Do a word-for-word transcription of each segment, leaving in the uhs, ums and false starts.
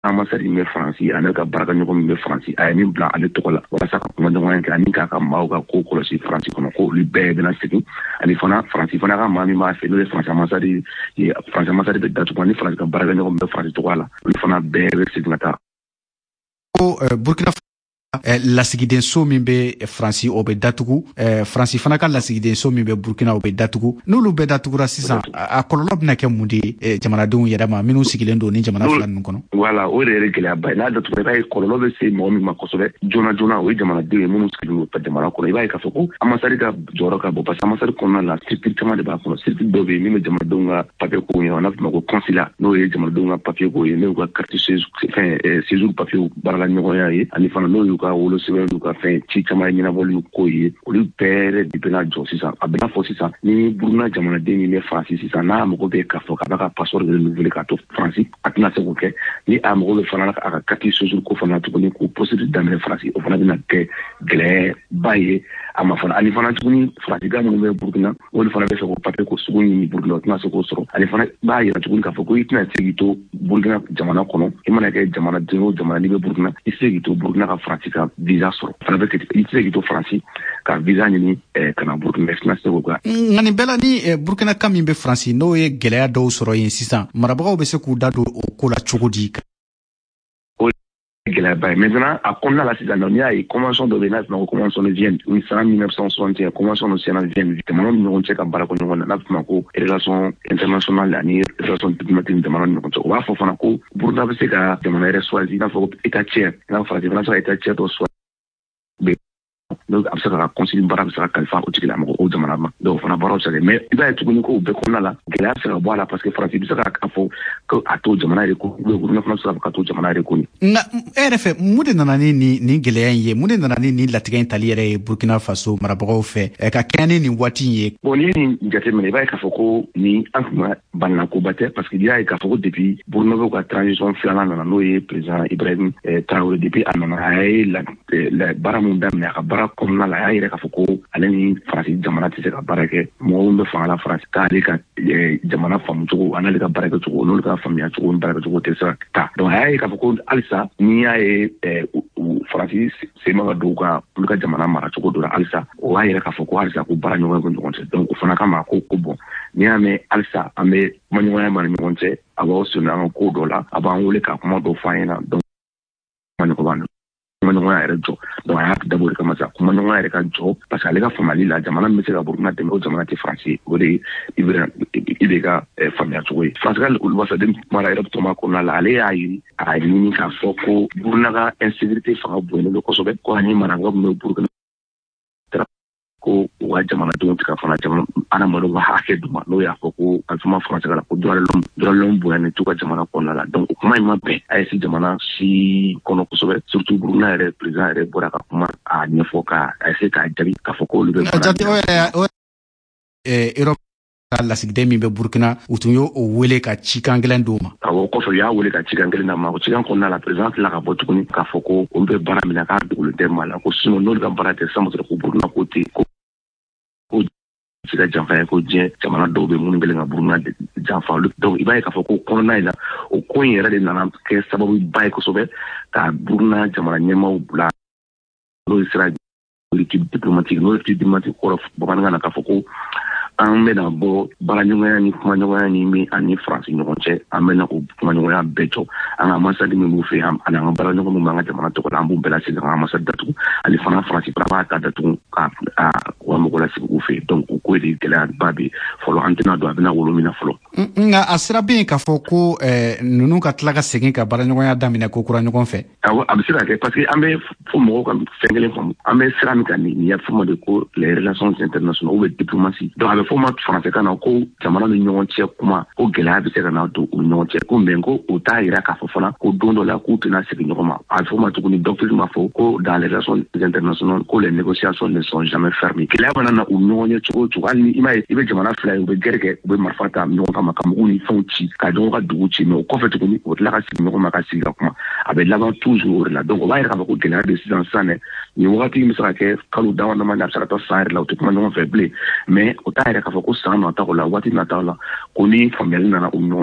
ambassade in France ana ka baraka nyoko in France ay min bla ale to la wala saka kuma ndongo yanka ani ka ka mauga ko ko si France kono ko li be na siki ani fana France fana ka mami ma fe le France ambassade ye France ambassade be datu ko ni France ka baraka nyoko in France to wala li fana be siki ngata ko Burkina la sigiden so min be France o be datugu France fana ka la sigiden so min be Burkina o be datugu nulu be datugura sisan a kololo bina ke mundi jamana denw yɛrɛ ma minnu sigilen do ni jamana fila ninnu kɔnɔ wala o de gɛlɛya ba n'a datugura ba kololo be se mɔgɔ min ma kosɛbɛ jona jona o jamana denw minnu sigilen do jamana kɔnɔ i b'a ye k'a fɔ ko ambassade ka jɔyɔrɔ ka bon parce que ambassade kɔnɔna la circuit caman de b'a kɔnɔ circuit dɔ be min be jamanadenw ka papier ko ye on a fɔ ko consulat n'o ye jamanadenw ka papier ko ye n'o ka carte séjour papier barala ɲɔgɔnya ye ani fana n'o ka wolo sɛbɛn ka fɛn ci caman ɲɛnabɔli ko ye olu bɛɛ de bɛna jɔ sisan a bɛna fɔ sisan ni Burkina jamanaden min bɛ France sisan n'a mago bɛ k'a fɔ k'a b'a ka passeport renouveler k'a to France a tɛna se k'o kɛ ni a mago bɛ fana a ka carte séjour ko fana tuguni k'o procédure daminɛ France o fana bɛna kɛ gɛlɛyaba ye a ma fana ani fana tuguni faransikan minnu bɛ Burkina olu fana bɛ fɛ k'o papier ko sugu ɲini Burkina o tɛna se k'o sɔrɔ ani fana b'a yira tuguni k'a fɔ ko i tɛna se k'i to Burkina jamana kɔnɔ i mana kɛ jamanaden o jamana n'i bɛ Burkina i se k'i to Burkina ka France ka visa sɔrɔ fana bɛ kɛ i se k'i to France ka visa ɲini ka na Burkina tɛna se k'o kɛ nka nin bɛɛ la ni Burkina ka min bɛ France n'o ye gɛlɛya dɔw sɔrɔ yen sisan marabagaw bɛ se k'u da don o ko la cogo di gɛlɛyaba ye maintenant a kɔnɔna la sisan n'i y'a ye convention dɔ bɛ yen n'a fɔ convention de Vienne une cent mille neuf cent soixante et un convention de Siena Vienne jamanaw ni ɲɔgɔn cɛ ka baara kɛ ɲɔgɔn na n'a bɛ fɔ ma ko relation internationale ani relation diplomatique ni jamanaw ni ɲɔgɔn cɛ o b'a fɔ fana ko Burkina bɛ se ka jamana yɛrɛ choisir i n'a fɔ ko état tiers i n'a fɔ Faransi fana bɛ se ka état tiers dɔ choisir donc a bɛ se ka consul baara bɛ se ka kalifa o tigila mɔgɔ o jamana ma donc fana baaraw bɛ se ka kɛ mais i b'a ye tuguni ko o bɛɛ kɔnɔna la gɛlɛya bɛ se ka bɔ a la parce que Faransi bɛ se ka fɔ ko a to jamana yɛrɛ ko Burkina fana bɛ se ka fɔ ka to jamana yɛrɛ ko ni nka e yɛrɛ fɛ mun de nana ni nin gɛlɛya in ye mun de nana ni nin latigɛ in tali yɛrɛ ye Burkina Faso marabagaw fɛ ka kɛɲɛ ni nin waati in ye bon ni nin jateminɛ i b'a ye k'a fɔ ko ni an tun ka balinakoba tɛ parce que i y'a ye k'a fɔ ko depuis Burkina ka transition filanan nana n'o ye président Ibrahim Traoré depuis a nana a ye baara min daminɛ a ka baara kɔnɔna la a y'a yɛrɛ k'a fɔ ko ale ni Faransi jamana tɛ se ka baara kɛ mɔgɔw min bɛ fanga la Faransi k'ale ka jamana faamu cogo an'ale ka baara kɛ cogo n'olu ka faamuya cogo ni baara kɛ cogo tɛ se ka taa donc a y'a ye k'a fɔ ko halisa n'i y'a ye Faransi sen bɛ ka don ka olu ka jamana mara cogo dɔ la halisa o b'a yɛrɛ k'a fɔ ko halisa ko baara ɲɔgɔnya bɛ ɲɔgɔn cɛ donc o fana kama ko ko bon n'i y'a mɛn halisa an bɛ kuma ɲɔgɔnya ma ni ɲɔgɔn cɛ a b'aw sonni an ka ko dɔ la a b'an wele ka kuma dɔ fɔ an ɲɛna donc kuma ɲɔgɔnya yɛrɛ jɔ donc a y'a dabɔ o de kama sa kuma ɲɔgɔnya yɛrɛ ka jɔ parce que ale ka faamuyali la jamana min bɛ se ka Burkina dɛmɛ o jamana tɛ Faransi o de ye i bɛ ka faamuya cogo ye Faransi ka ambassade kuma la yɛrɛ tuma kɔnɔna la ale y'a ɲini a ɲini k'a fɔ ko Burkina ka insécurité fanga bonyalen don kosɛbɛ ko ani marabagaw min bɛ Burkina ko u ka jamanadenw tɛ ka fana jamana adamadenw ka hakɛ d'u ma n'o y'a fɔ ko a fɔ Faransi la ko droit de l'homme bonyalen t'u ka jamana kɔnɔna la donc o kuma in ma bɛn a ye si jamana si kɔnɔ kosɛbɛ surtout Burkina yɛrɛ président yɛrɛ bɔra ka kuma a ɲɛfɔ ka a essayer k'a jaabi k'a fɔ ko olu bɛ jate o yɛrɛ Europe ka lasigiden min bɛ Burkina u tun y'o wele ka cikan gɛlɛn d'u ma awɔ kɔfɛ u y'a wele ka cikan gɛlɛn d'a ma o cikan kɔnɔna la président tila ka bɔ tuguni k'a fɔ ko olu bɛ baara min na k'a dogolen tɛ ma la ko sinon n'olu ka baara tɛ sisan ko Burkina ko ten ko se ka janfa ye ko diɲɛ jamana dɔw bɛ minnu kɛlen ka Burkina janfa donc i b'a ye k'a fɔ ko kɔnɔna in na o ko in yɛrɛ de nana kɛ sababuba ye kosɛbɛ ka Burkina jamana ɲɛmaaw bila n'o sera l'équipe diplomatique n'o équipe diplomatique kɔrɔ bamanankan na k'a fɔ ko an bɛna bɔ baaraɲɔgɔnya ni kumaɲɔgɔnya ni min ani Faransi ɲɔgɔn cɛ an bɛna o kumaɲɔgɔnya bɛɛ jɔ an ka ambassade min b'u fɛ ani an ka baaraɲɔgɔn min b'an ka jamana tɔgɔ la an b'u bɛɛ lasegin an ka ambassade datugu ani fana Faransi fana b'a ta datugu ka u ka mɔgɔ lasigi u fɛ donc o ko de gɛlɛyaba bɛ fɔlɔ an tɛna don a bɛna wolo min na fɔlɔ. nka a sira bɛ yen k'a fɔ ko ninnu ka tila ka segin ka baaraɲɔgɔnya daminɛ ko kura ɲɔgɔn fɛ. awɔ a bɛ se ka kɛ parce que an bɛ fɔ mɔgɔw ka fɛn kelen faamu an bɛ sira min kan nin y'a fɔ ma de ko les relations internationales ou bien diplomatie donc a bɛ fɔ ma Faransikan na ko jamana ni ɲɔgɔn cɛ kuma ko gɛlɛya bɛ se ka na don u ɲɔgɔn cɛ ko mais ko o t'a yira k'a fɔ fana ko don dɔ la k'u tɛna segin ɲɔgɔn ma a bɛ fɔ ma tuguni doctrine ma fɔ ko dans les relations internationales ko les négociations ne sont jamais fermées gɛlɛya mana na u ɲɔgɔn ye cogo o cogo hali ni i m'a ye i bɛ jamana fila ye u bɛ gɛrɛ kɛ u bɛ marifa ta ɲɔgɔn kama ka mugu ni fɛnw ci ka ɲɔgɔn ka dugu ci mais o kɔfɛ tuguni o tila ka sigi ɲɔgɔn ma ka sigi ka kuma a bɛ laban toujours o de la donc o b'a yira k'a fɔ ko gɛlɛya bɛ sisan sisan dɛ nin wagati bɛ se ka kɛ kalo dama dama a bɛ se ka taa san yɛrɛ la u tɛ kuma ɲɔgɔn fɛ bilen mais o t'a yira k'a fɔ ko san nataw la waati nataw la ko ni faamuyali nana u ɲɔgɔn cɛ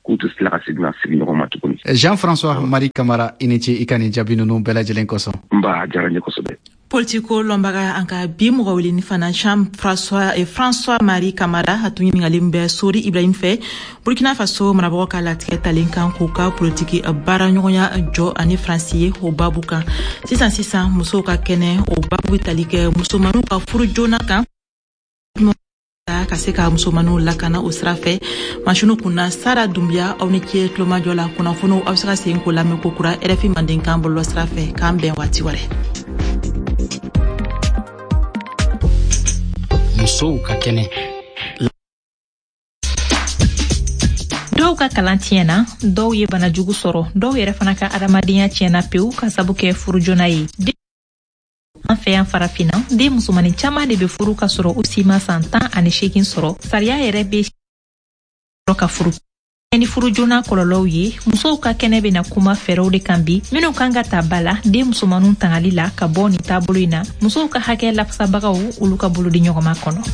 k'u tɛ tila ka segin ka sigi ɲɔgɔn ma tuguni. Jean-François Marie Camara i ni ce i ka nin jaabi ninnu bɛɛ lajɛlen kosɔn. N b'a diyara n ye kosɛbɛ. Politiko lɔnbaga an ka bi mɔgɔ wele ni fana Jean-François et François Marie Camara a tun ɲininkalen bɛ Sori Ibrahim fɛ Burkina Faso marabagaw ka latigɛ talen kan k'u ka politiki baara ɲɔgɔnya jɔ ani Faransi ye o babu kan. Sisan sisan musow ka kɛnɛ o babu bɛ tali kɛ musomanninw ka furu joona kan ka se ka musomanninw lakana o sira fɛ. Machine kunna Sara Dumbia aw ni ce tulomajɔ la kunnafoniw aw bɛ se ka segin k'o lamɛn ko kura R F I Mandenkan bɔlɔlɔ sira fɛ k'an bɛn waati wɛrɛ. Musow ka kɛnɛ. Dɔw ka kalan tiɲɛna, dɔw ye bana jugu sɔrɔ, dɔw yɛrɛ fana ka adamadenya tiɲɛna pewu ka sabu kɛ furu joona ye. An fɛ yan farafinna, den musomanin caman de bɛ furu ka sɔrɔ u si ma san tan ani seegin sɔrɔ. Sariya yɛrɛ bɛ sɔrɔ ka furu. Ni furu joona kɔlɔlɔw ye, musow ka kɛnɛ bɛ na kuma fɛɛrɛw de kan bi minnu kan ka ta ba la den musomaninw tangali la ka bɔ ni taabolo in na. Musow ka hakɛ lafasabagaw olu ka bolo di ɲɔgɔnma kɔnɔ.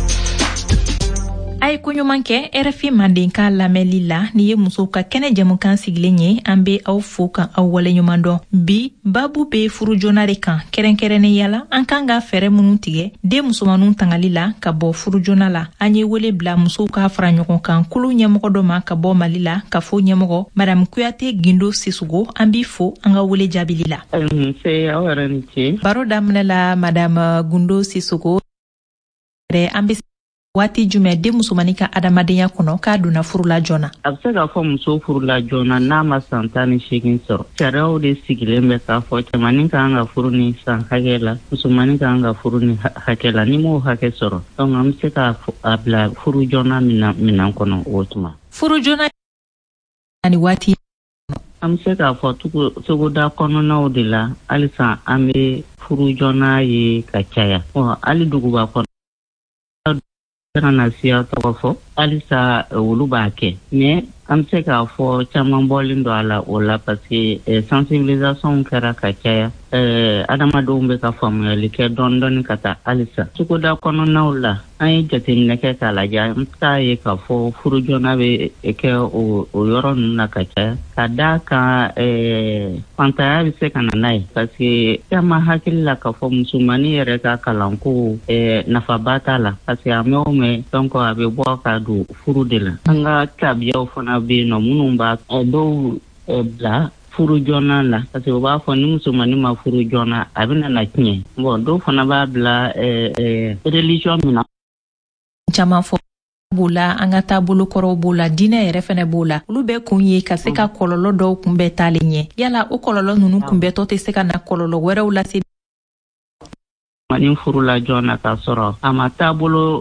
A ye ko ɲuman kɛ R F I Mandenkan lamɛnli la ni ye musow ka kɛnɛ jamukan sigilen ye an bɛ aw fo kan aw wale ɲuman dɔn. Bi babu bɛ furu joona de kan kɛrɛnkɛrɛnnenya la an kan ka fɛɛrɛ minnu tigɛ den musomaninw tangali la ka bɔ furu joona la. An ye wele bila musow ka fara ɲɔgɔn kan kulu ɲɛmɔgɔ dɔ ma ka bɔ Mali la ka fɔ ɲɛmɔgɔ Madame Kuyate Gindo Sissogo an b'i fo an ka wele jaabili la. Baro daminɛ la Madame Gindo Sissogo an bɛ waati jumɛn den musomanin ka adamadenya kɔnɔ k'a donna furu la joona. A bɛ se k'a fɔ muso furu la joona n'a ma san tan ni seegin sɔrɔ. Sariyaw de sigilen bɛ k'a fɔ cɛmanin ka kan ka furu ni san hakɛ la musomanin ka kan ka furu ni hakɛ la ni m'o hakɛ sɔrɔ. Donc an bɛ se k'a bila furu joona minan kɔnɔ o tuma. Furu joona ni waati. An bɛ se k'a fɔ togoda kɔnɔnaw de la halisa an bɛ furu joona ye ka caya. Hali duguba kɔnɔ. Kana siya tɔgɔ fɔ halisa olu b'a kɛ mais an bɛ se k'a fɔ caman bɔlen don a la o la parce que sensibilisation kɛra ka caya adamadenw bɛ ka faamuyali kɛ dɔɔni dɔɔni ka taa halisa cogoda kɔnɔnaw la an ye jateminɛ kɛ k'a lajɛ an t'a ye k'a fɔ furu joona bɛ kɛ o yɔrɔ ninnu na ka caya ka d'a kan fantanya bɛ se ka na n'a ye parce que caman hakili la k'a fɔ musomanin yɛrɛ ka kalanko nafaba t'a la parce que a mɛn o mɛn donc a bɛ bɔ ka don furu de la an ka tabiyaw fana bɛ yen nɔ minnu b'a dɔw bila furu joona la parce que u b'a fɔ ni musomanin ma furu joona a bɛna na tiɲɛ bon dɔw fana b'a bila religion min na. Caman fɔ b'o la an ka taabolo kɔrɔw b'o la diinɛ yɛrɛ fana b'o la olu bɛɛ kun ye ka se ka kɔlɔlɔ dɔw kunbɛn taalen ɲɛ yala o kɔlɔlɔ ninnu kunbɛntɔ tɛ se ka na kɔlɔlɔ wɛrɛw lase. Ni furu la joona ka sɔrɔ a ma taabolo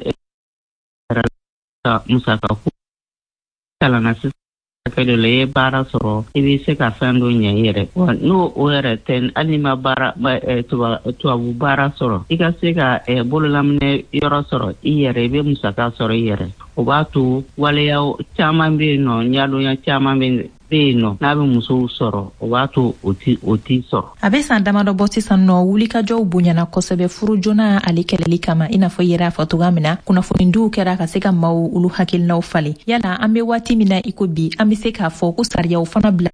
musaka ko kalanna sisan kɛlɛ la i ye baara sɔrɔ i bɛ se ka fɛn dɔ ɲɛ i yɛrɛ n'o o yɛrɛ tɛ hali ni ma baara tubabu baara sɔrɔ i ka se ka bololaminɛ yɔrɔ sɔrɔ i yɛrɛ i bɛ musaka sɔrɔ i yɛrɛ o b'a to waleyaw caman bɛ yen nɔ ɲɛdɔnya caman bɛ yen nɔ n'a bɛ musow sɔrɔ o b'a to o ti o ti sɔrɔ. A bɛ san damadɔ bɔ sisan nɔ wulikajɔw bonyana kosɛbɛ furu joona ale kɛlɛli kama i n'a fɔ i yɛrɛ y'a fɔ cogoya min na kunnafonidiw kɛra ka se ka maaw olu hakilinaw falen yala an bɛ waati min na i ko bi an bɛ se k'a fɔ ko sariyaw fana bila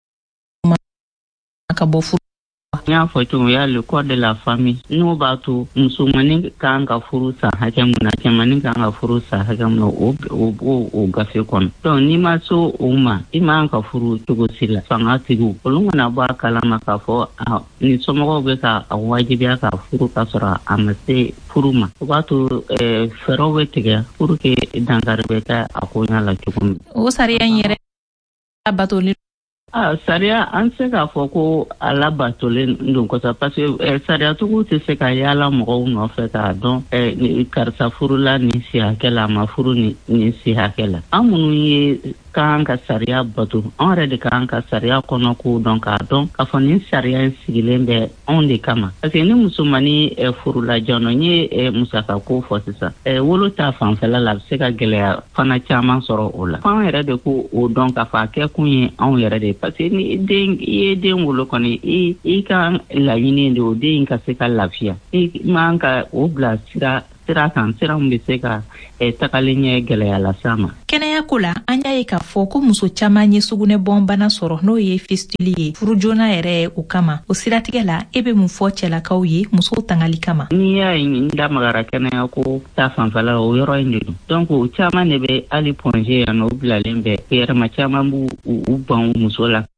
ka bɔ furu. N y'a fɔ cogo y'a le code de la famille n'o b'a to musomanin kan ka furu san hakɛ mun na cɛmanin kan ka furu san hakɛ mun na o o o gafe kɔnɔ donc n'i ma so o ma i man ka furu cogo si la fangatigiw olu mana bɔ a kalama k'a fɔ ni somɔgɔw bɛ ka a wajibiya ka furu ka sɔrɔ a ma se furu ma o b'a to fɛɛrɛw bɛ tigɛ pour que dankari bɛ kɛ a ko ɲɛ la cogo min. O sariya in yɛrɛ batoli. Ah, sariya an se k'a fɔ ko a labatolen don kosɛbɛ parce que sariyatigiw tɛ se ka yaala mɔgɔw nɔfɛ k'a dɔn karisa furula nin si hakɛ la a ma furu nin si hakɛ la an minnu ye k'an ka sariya bato an yɛrɛ de k'an ka sariya kɔnɔ k'o dɔn k'a dɔn k'a fɔ nin sariya in sigilen bɛ anw de kama parce que ni musomanin furula jɔnɔ n ye musaka ko fɔ sisan wolo ta fanfɛla la a bɛ se ka gɛlɛya fana caman sɔrɔ o la f'an yɛrɛ de ko o dɔn k'a fɔ a kɛ kun ye anw yɛrɛ de parce que ni den i ye den wolo kɔni i i ka laɲini de o den ka se ka lafiya i man ka o bila sira sira kan sira mun bɛ se ka tagalen ɲɛ gɛlɛya las'a ma. Kɛnɛya ko la an y'a ye k'a fɔ ko muso caman ye sugunɛbɔn bana sɔrɔ n'o ye fistuli ye furu joona yɛrɛ o kama o siratigɛ la e bɛ mun fɔ cɛlakaw ye musow tangali kama. N'i y'a ye n da magara kɛnɛya ko ta fanfɛla o yɔrɔ in de don donc o caman de bɛ hali pɔnze yan nɔ o bilalen bɛ yɛrɛma caman b'u u ban muso la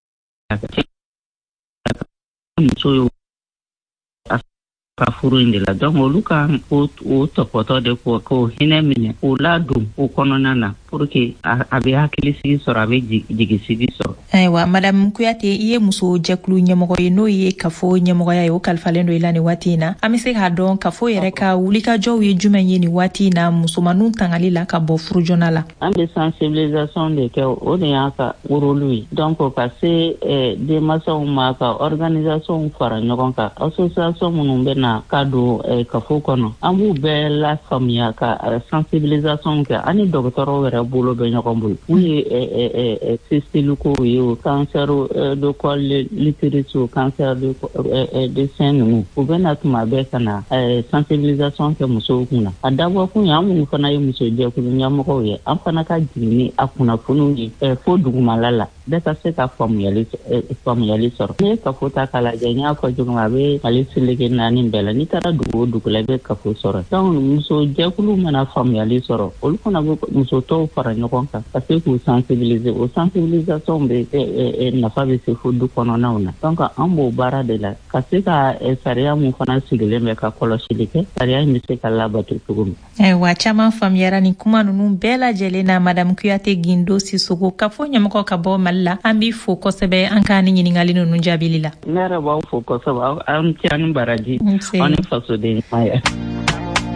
muso ye ka furu in de la donc olu kan o tɔpɔtɔ de ko ko hinɛ minɛ o ladon o kɔnɔna na pour que a bɛ hakili sigi sɔrɔ a bɛ jigi sigi sɔrɔ. Ayiwa madame Kuyate i ye muso jɛkulu ɲɛmɔgɔ ye n'o ye kafo ɲɛmɔgɔya ye o kalifalen do i la nin waati in na an bɛ se k'a dɔn kafo yɛrɛ ka wulikajɔw ye jumɛn ye nin waati in na musomaninw tangali la ka bɔ furu joona la. An bɛ sensibilisation de kɛ o de y'a ka rôle ye donc ka se denmansaw ma ka organisation fara ɲɔgɔn kan association minnu bɛ na ka don kafo kɔnɔ an b'u bɛɛ la faamuya ka sensibilisation kɛ ani dɔgɔtɔrɔw yɛrɛ bolo bɛ ɲɔgɔn bolo u ye fistuluko ye o cancer de col l'utérus o cancer de sein ninnu u bɛ na tuma bɛɛ ka na sensibilisation kɛ musow kunna a dabɔ kun ye an minnu fana ye muso jɛkulu ɲɛmɔgɔw ye an fana ka jigin a kunnafoniw ye fo dugumala la bɛɛ ka se ka faamuyali sɔrɔ n'i ye kafo ta k'a lajɛ n y'a fɔ cogo min a bɛ mali seleke naani bɛɛ la n'i taara dugu o dugu la i bɛ kafo sɔrɔ donc muso jɛkulu mana faamuyali sɔrɔ olu fana bɛ muso tɔw fara ɲɔgɔn kan ka se k'u sensibiliser o sensibilisation bɛ nafa bɛ se fo du kɔnɔnaw na donc an b'o baara de la ka se ka sariya mun fana sigilen bɛ ka kɔlɔsili kɛ sariya in bɛ se ka labato cogo min. Ayiwa caman faamuyara nin kuma ninnu bɛɛ lajɛlen na madame Kuyate Gindo Sisoko kafo ɲɛmɔgɔ ka bɔ Mali la an b'i fo kosɛbɛ an ka ni ɲininkali ninnu jaabili la. Ne yɛrɛ b'aw fo kosɛbɛ an cɛ ni baraji aw ni fasoden ɲuman ye.